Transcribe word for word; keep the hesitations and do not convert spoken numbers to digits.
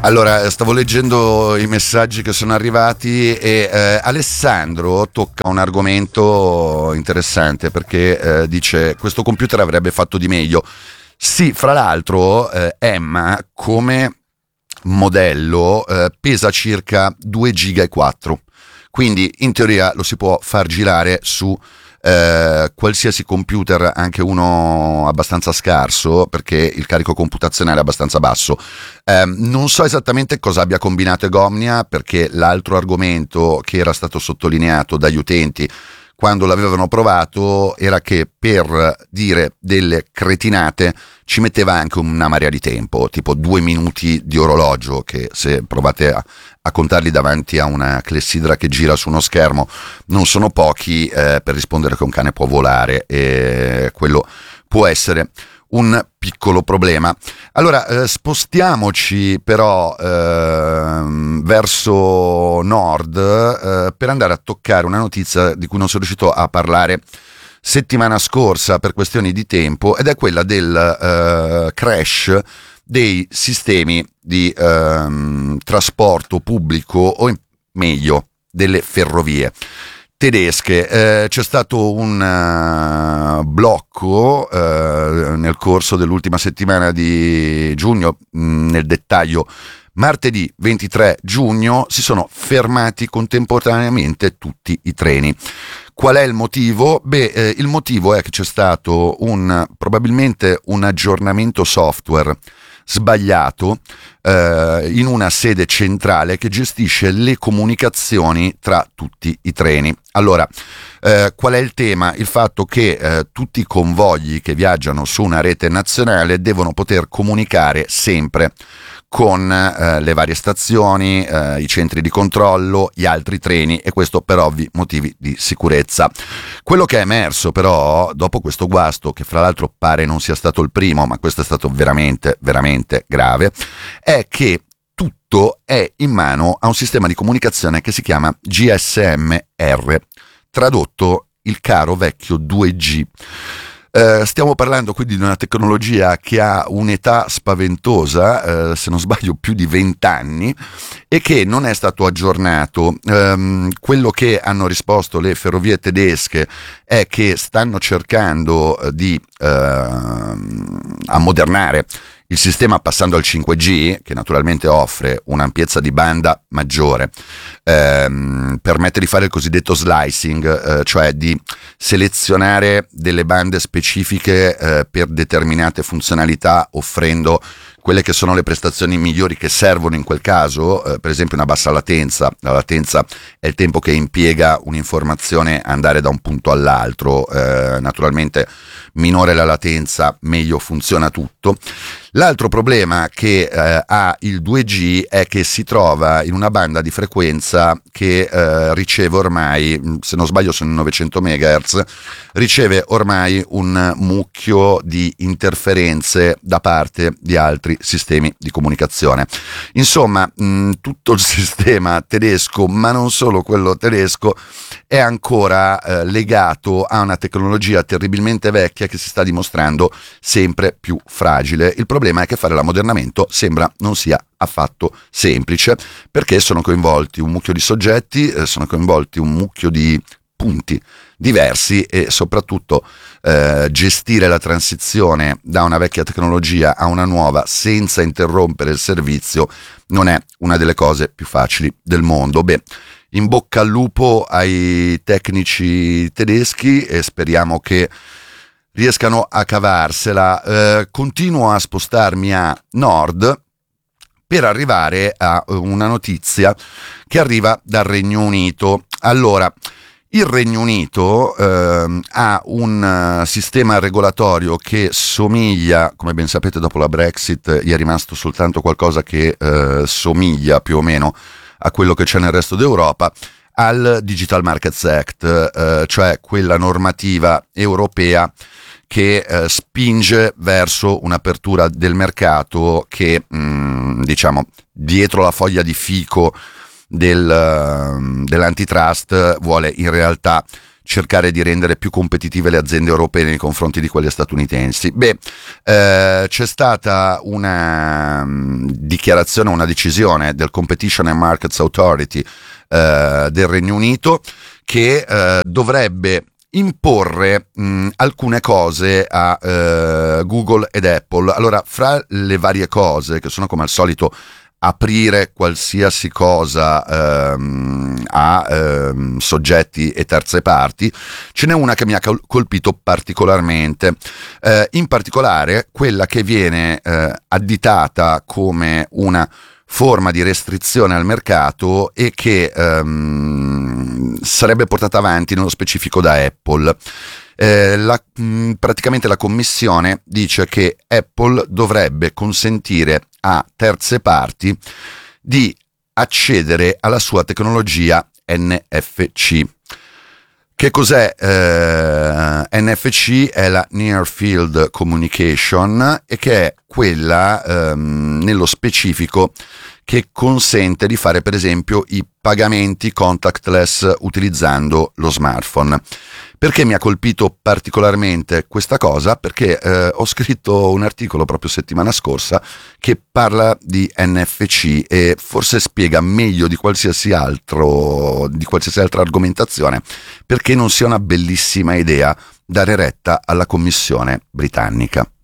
Allora, stavo leggendo i messaggi che sono arrivati e eh, Alessandro tocca un argomento interessante perché eh, dice: questo computer avrebbe fatto di meglio. Sì, fra l'altro eh, Emma come modello eh, pesa circa due virgola quattro giga, quindi in teoria lo si può far girare su Eh, qualsiasi computer, anche uno abbastanza scarso, perché il carico computazionale è abbastanza basso. Eh, non so esattamente cosa abbia combinato Egomnia, perché l'altro argomento che era stato sottolineato dagli utenti quando l'avevano provato era che per dire delle cretinate ci metteva anche una marea di tempo, tipo due minuti di orologio, che se provate a, a contarli davanti a una clessidra che gira su uno schermo non sono pochi eh, per rispondere che un cane può volare, e quello può essere un piccolo problema. Allora eh, spostiamoci però eh, verso nord eh, per andare a toccare una notizia di cui non sono riuscito a parlare settimana scorsa per questioni di tempo, ed è quella del eh, crash dei sistemi di eh, trasporto pubblico, o in, meglio delle ferrovie tedesche. Eh, c'è stato un uh, blocco uh, nel corso dell'ultima settimana di giugno. Mh, nel dettaglio, martedì ventitré giugno si sono fermati contemporaneamente tutti i treni. Qual è il motivo? Beh, eh, il motivo è che c'è stato un probabilmente un aggiornamento software sbagliato eh, in una sede centrale che gestisce le comunicazioni tra tutti i treni. Allora, eh, qual è il tema? Il fatto che eh, tutti i convogli che viaggiano su una rete nazionale devono poter comunicare sempre con eh, le varie stazioni, eh, i centri di controllo, gli altri treni, e questo per ovvi motivi di sicurezza. Quello che è emerso però dopo questo guasto, che fra l'altro pare non sia stato il primo, ma questo è stato veramente veramente grave, è che tutto è in mano a un sistema di comunicazione che si chiama G S M R, tradotto il caro vecchio due G. Uh, stiamo parlando quindi di una tecnologia che ha un'età spaventosa, uh, se non sbaglio più di venti anni, e che non è stato aggiornato. Um, quello che hanno risposto le ferrovie tedesche è che stanno cercando uh, di uh, ammodernare il sistema passando al cinque G, che naturalmente offre un'ampiezza di banda maggiore, ehm, permette di fare il cosiddetto slicing, eh, cioè di selezionare delle bande specifiche eh, per determinate funzionalità, offrendo quelle che sono le prestazioni migliori che servono in quel caso, eh, per esempio una bassa latenza. La latenza è il tempo che impiega un'informazione andare da un punto all'altro, eh, naturalmente minore la latenza meglio funziona tutto. L'altro problema che eh, ha il due G è che si trova in una banda di frequenza che eh, riceve ormai, se non sbaglio sono novecento megahertz, riceve ormai un mucchio di interferenze da parte di altri sistemi di comunicazione. Insomma, mh, tutto il sistema tedesco, ma non solo quello tedesco, è ancora eh, legato a una tecnologia terribilmente vecchia che si sta dimostrando sempre più fragile. Il problema è che fare l'ammodernamento sembra non sia affatto semplice, perché sono coinvolti un mucchio di soggetti, eh, sono coinvolti un mucchio di punti diversi, e soprattutto eh, gestire la transizione da una vecchia tecnologia a una nuova senza interrompere il servizio non è una delle cose più facili del mondo. Beh, in bocca al lupo ai tecnici tedeschi e speriamo che riescano a cavarsela. Eh, continuo a spostarmi a nord per arrivare a una notizia che arriva dal Regno Unito. Allora, il Regno Unito eh, ha un uh, sistema regolatorio che somiglia, come ben sapete dopo la Brexit gli è rimasto soltanto qualcosa che eh, somiglia più o meno a quello che c'è nel resto d'Europa, al Digital Markets Act, eh, cioè quella normativa europea che eh, spinge verso un'apertura del mercato che, mh, diciamo, dietro la foglia di fico del, uh, dell'antitrust vuole in realtà cercare di rendere più competitive le aziende europee nei confronti di quelle statunitensi. Beh, eh, c'è stata una um, di, dichiarazione, una decisione del Competition and Markets Authority eh, del Regno Unito che eh, dovrebbe imporre mh, alcune cose a eh, Google ed Apple. Allora, fra le varie cose, che sono come al solito aprire qualsiasi cosa ehm, a ehm, soggetti e terze parti, ce n'è una che mi ha colpito particolarmente, eh, in particolare quella che viene eh, additata come una forma di restrizione al mercato e che ehm, sarebbe portata avanti nello specifico da Apple. Eh, la, mh, praticamente la commissione dice che Apple dovrebbe consentire a terze parti di accedere alla sua tecnologia N F C. Che cos'è eh, N F C? È la Near Field Communication, e che è quella ehm, nello specifico che consente di fare per esempio i pagamenti contactless utilizzando lo smartphone. Perché mi ha colpito particolarmente questa cosa? Perché eh, ho scritto un articolo proprio settimana scorsa che parla di N F C e forse spiega meglio di qualsiasi altro, di qualsiasi altra argomentazione, perché non sia una bellissima idea dare retta alla Commissione britannica.